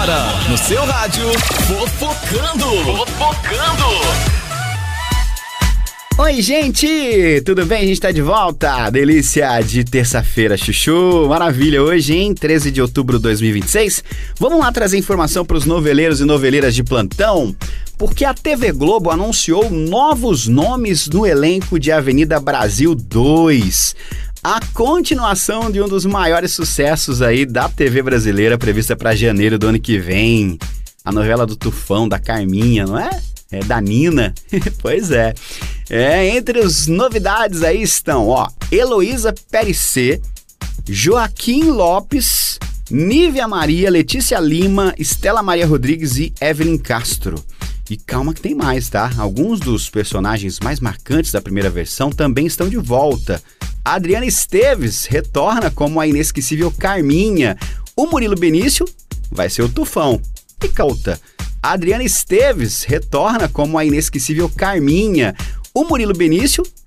Agora, no seu rádio, Fofocando. Oi, gente! Tudo bem? A gente tá de volta. Delícia de terça-feira, chuchu. Maravilha. Hoje, hein? 13 de outubro de 2026. Vamos lá trazer informação pros noveleiros e noveleiras de plantão. Porque a TV Globo anunciou novos nomes no elenco de Avenida Brasil 2. A continuação de um dos maiores sucessos aí da TV brasileira, prevista para janeiro do ano que vem. A novela do Tufão, da Carminha, não é? É da Nina. Pois é. Entre as novidades aí estão, Heloísa Périssé, Joaquim Lopes, Nívia Maria, Letícia Lima, Estela Maria Rodrigues e Evelyn Castro. E calma que tem mais, tá? Alguns dos personagens mais marcantes da primeira versão também estão de volta. A Adriana Esteves retorna como a inesquecível Carminha. O Murilo Benício vai ser o Tufão. E calta, a Adriana Esteves retorna como a inesquecível Carminha. O Murilo Benício